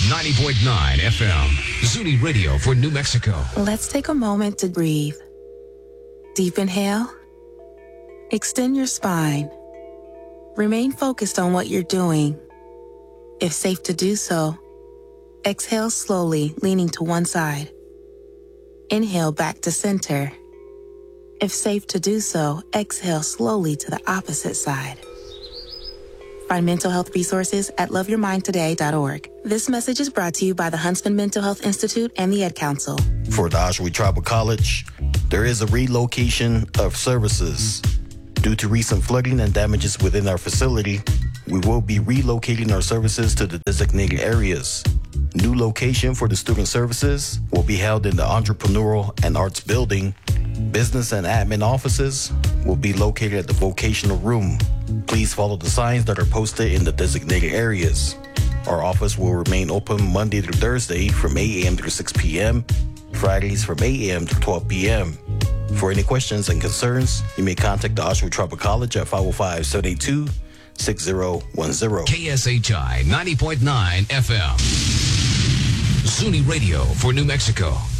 90.9 FM, Zuni Radio for New Mexico. Let's take a moment to breathe. Deep inhale. Extend your spine. Remain focused on what you're doing. If safe to do so, exhale slowly, leaning to one side. Inhale back to center. If safe to do so, exhale slowly to the opposite side. Find mental health resources at loveyourmindtoday.org. This message is brought to you by the Huntsman Mental Health Institute and the Ed Council. For the Oshawa Tribal College, there is a relocation of services. Due to recent flooding and damages within our facility, we will be relocating our services to the designated areas. New location for the student services will be held in the Entrepreneurial and Arts Building. Business and admin offices will be located at the vocational room. Please follow the signs that are posted in the designated areas. Our office will remain open Monday through Thursday from 8 a.m. through 6 p.m., Fridays from 8 a.m. to 12 p.m. For any questions and concerns, you may contact the Oshawa Tribal College at 505-782-6010. KSHI 90.9 FM, Zuni Radio for New Mexico.